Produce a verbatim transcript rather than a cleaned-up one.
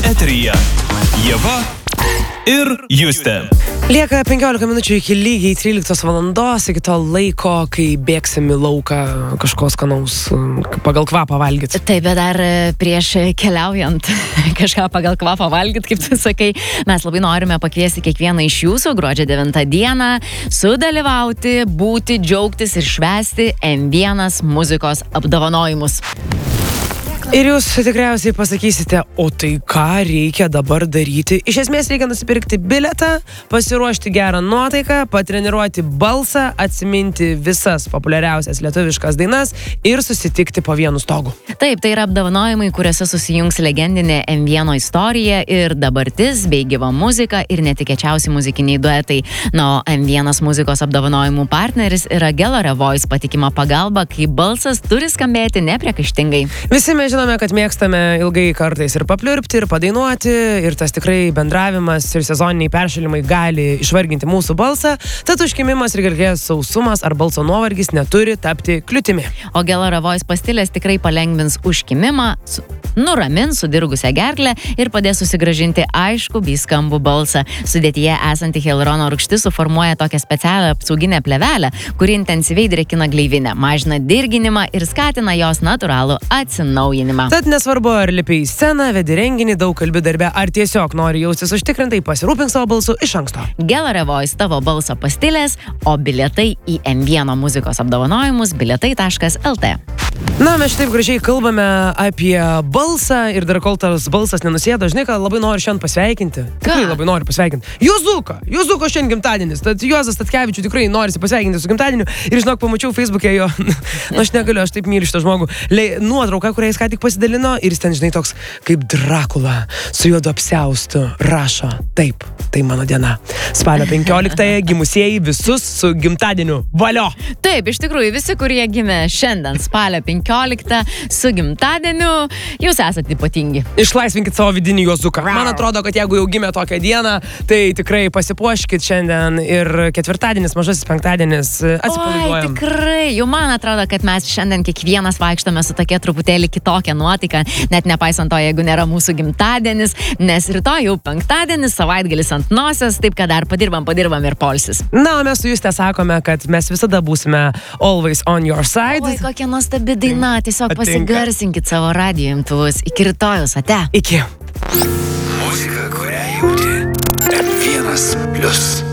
Eteryje Ieva ir Justė. Lieka penkiolika minučių iki lygiai tryliktos valandos, iki to laiko, kai bėgsim į lauką kažko skanaus pagal kvapą valgyti. Taip, bet dar prieš keliaujant kažką pagal kvapą valgyti, kaip tu sakai, mes labai norime pakviesti kiekvieną iš jūsų gruodžio devintą dieną sudalyvauti, būti, džiaugtis ir švęsti M vienas muzikos apdovanojimus. Ir jūs tikriausiai pasakysite, o tai ką reikia dabar daryti? Iš esmės reikia nusipirkti bilietą, pasiruošti gerą nuotaiką, patreniruoti balsą, atsiminti visas populiariausias lietuviškas dainas ir susitikti po vienu stogu. Taip, tai yra apdovanojimai, kuriuose susijungs legendinė M vieno istorija ir dabartis bei gyva muzika ir netikėčiausi muzikiniai duetai. Na, o M vienas muzikos apdovanojimų partneris yra Gelare Voice patikima pagalba, kai balsas turi skambėti nepriekaištingai. Visi mes žinome, kad mėgstame ilgai kartais ir papliurpti, ir padainuoti, ir tas tikrai bendravimas ir sezoniniai peršalimai gali išvarginti mūsų balsą, tad užkimimas ir gerklės sausumas ar balso nuovargis neturi tapti kliūtimi. O Gelare Voice pastilės tikrai palengvins užkimimą, nuramins sudirgusią gerklę ir padės susigrąžinti aišku bei skambų balsą. Sudėtyje esanti hialurono rūgštis suformuoja tokią specialią apsauginę plėvelę, kuri intensyviai drėkina gleivinę, mažina dirginimą ir skatina jos natūralų atsinaujinimą. Tad nesvarbu, ar lipi į sceną, vedi renginį, daug kalbi darbe, ar tiesiog nori jaustis užtikrintai, pasirūpink savo balsu iš anksto. Gelare Voice tavo balso pastilės, o bilietai į M vieno muzikos apdovanojimus bilietai taškas el tė. Na, mes šitaip gražiai kalbame apie balsą ir dar kol tas balsas nenusėdo, žinai, ką labai noriu šiandien pasveikinti. Tikrai labai noriu pasveikinti. Juozuką! Juozuko šiandien gimtadienis. Tad Juozas Statkevičius tikrai norisi pasveikinti su gimtadieniu. Ir žinok, pamačiau Facebook'e jo, aš negaliu, aš taip myliu šitą žmogų, Le, nuotrauką, kurią jis ką tik pasidalino ir jis ten, žinai, toks kaip Drakula su juodu apsiaustu rašo. Taip, tai mano diena. Spalio penkioliktąją gimusieji visus su gimtadieniu. Valio! Taip, iš tikrųjų, visi, kurie gimė šiandien spalio penkioliktą su gimtadieniu, jūs esate ypatingi. Išlaisvinkit savo vidinį Juozuką. Man atrodo, kad jeigu jau gimė tokią dieną, tai tikrai pasipuoškit šiandien ir ketvirtadienis, mažasis penktadienis, atsipalaiduojam. Oi, tikrai, jau man atrodo, kad mes šiandien kiekvienas vaikštome su tokia truputėlį kitokia nuotaika, net nepaisant to, jeigu nėra mūsų gimtadienis, nes rytoj jau penktadienis, savaitgalis ant nosies, taip kad dar padirbam, padirbam ir polsis. Na, o mes su Juste sakome, kad mes visada būsime always on your side. Oi, kokia nuostabi daina, tiesiog Atinka. pasigarsinkit savo radijo imtuvus. Iki rytojus, ate. Iki. Muzika, kurią jauti M vienas plius.